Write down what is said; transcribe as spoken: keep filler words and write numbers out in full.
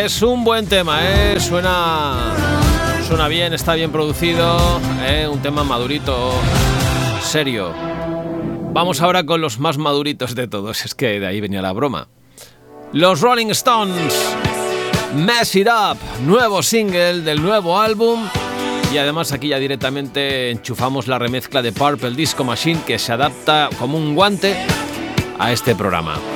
Es un buen tema, ¿eh? Suena, suena bien, está bien producido, ¿eh? Un tema madurito, serio. Vamos ahora con los más maduritos de todos, es que de ahí venía la broma. Los Rolling Stones, Mess It Up, nuevo single del nuevo álbum. Y además aquí ya directamente enchufamos la remezcla de Purple Disco Machine, que se adapta como un guante a este programa.